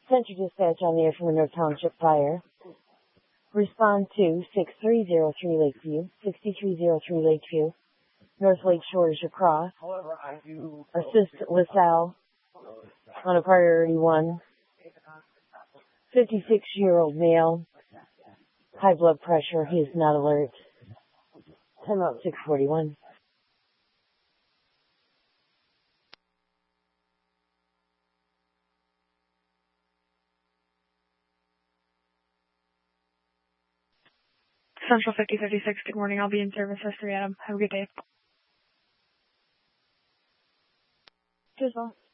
Central Dispatch on the air from a North Township fire. Respond to 6303 Lakeview, 6303 Lakeview, North Lake Shore is your cross. Assist LaSalle on a priority 1. 56-year-old male, high blood pressure, he is not alert. Time out 641. Central 5036, good morning. I'll be in service, Sister Adam. Have a good day. Cheers, all.